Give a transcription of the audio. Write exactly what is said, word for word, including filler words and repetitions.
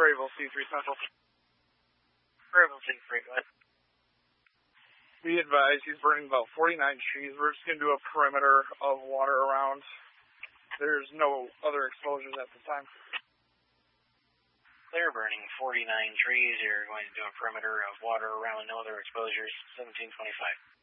Prairieville C three Central. Prairieville C three, go ahead. Be advised, he's burning about forty-nine trees. We're just going to do a perimeter of water around. There's no other exposures at the time. Clear, burning forty-nine trees. You're going to do a perimeter of water around, no other exposures, seventeen twenty-five.